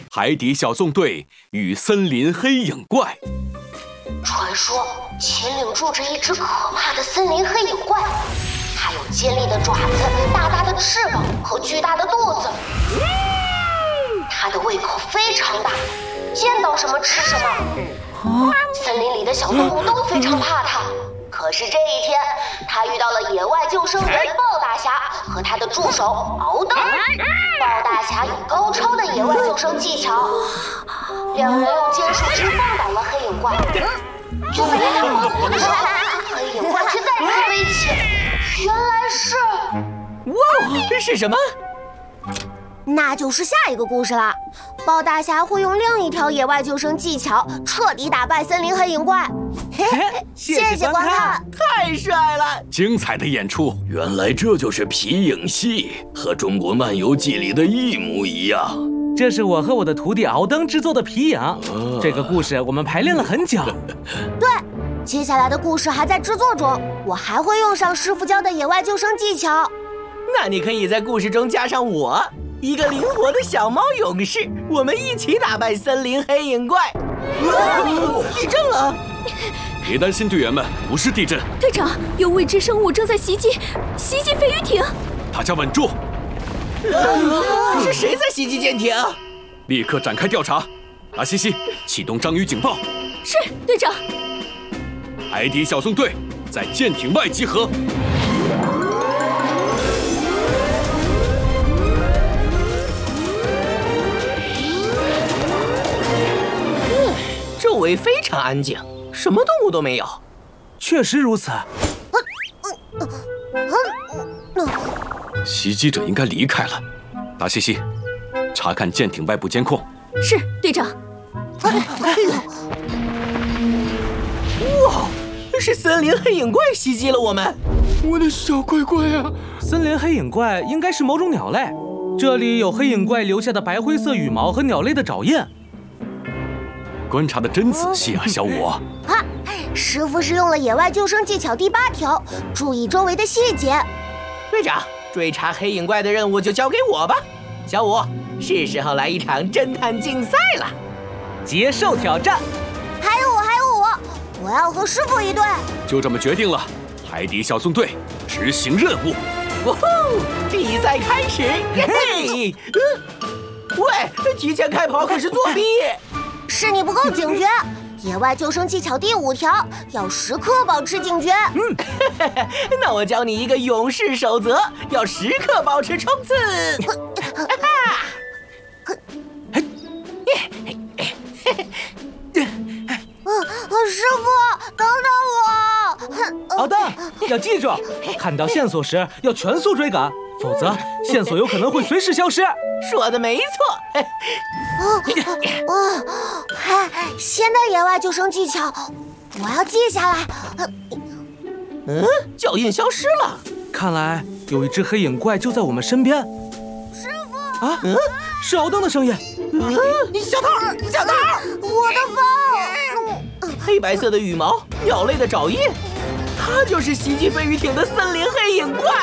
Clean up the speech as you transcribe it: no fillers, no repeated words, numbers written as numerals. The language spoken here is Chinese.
海底小纵队与森林黑影怪。 传说秦岭住着一只可怕的森林黑影怪，它有尖利的爪子、大大的翅膀和巨大的肚子。它的胃口非常大，见到什么吃什么。森林里的小动物都非常怕它。可是这一天，他遇到了野外救生员鲍大侠和他的助手敖登。鲍大侠有高超的野外救生技巧，两人用尖树枝放倒了黑影怪。就在他们忙活的时候，黑影怪却再次飞起。原来是…… 哇，这是什么？ 那就是下一个故事了。鲍大侠会用另一条野外救生技巧彻底打败森林黑影怪。谢谢观看， 太帅了！ 精彩的演出， 原来这就是皮影戏，和中国漫游记里的一模一样。 这是我和我的徒弟敖登制作的皮影，这个故事我们排练了很久。 对，接下来的故事还在制作中，我还会用上师傅教的野外救生技巧。 那你可以在故事中加上我，一个灵活的小猫勇士，我们一起打败森林黑影怪。地震了！ 别担心，队员们，不是地震。 队长，有未知生物正在袭击飞鱼艇。 大家稳住！ 是谁在袭击舰艇？ 立刻展开调查。阿西西，启动章鱼警报。 是，队长。 海底小纵队在舰艇外集合。 周围非常安静，什么动物都没有。 确实如此。 袭击者应该离开了。达西西，查看舰艇外部监控。 是，队长。 哇，是森林黑影怪袭击了我们！ 我的小乖乖啊！ 森林黑影怪应该是某种鸟类，这里有黑影怪留下的白灰色羽毛和鸟类的爪印。 观察的真仔细啊，小五。 师傅是用了野外救生技巧第8条，注意周围的细节。 队长，追查黑影怪的任务就交给我吧。小五，是时候来一场侦探竞赛了。 接受挑战。 还有我，我要和师傅一队。 就这么决定了，海底小纵队执行任务。 哇吼！比赛开始！嘿，喂，提前开跑可是作弊。 是你不够警觉。野外救生技巧第5条，要时刻保持警觉。 那我教你一个勇士守则，要时刻保持冲刺。 师傅，等等我！ 敖登，要记住，看到线索时要全速追赶，否则线索有可能会随时消失。 说的没错。 新的野外救生技巧，我要记下来。 脚印消失了， 看来有一只黑影怪就在我们身边。 师傅啊，是敖登的声音。 小偷！ 我的包！ 黑白色的羽毛，鸟类的爪印，它就是袭击飞鱼艇的森林黑影怪。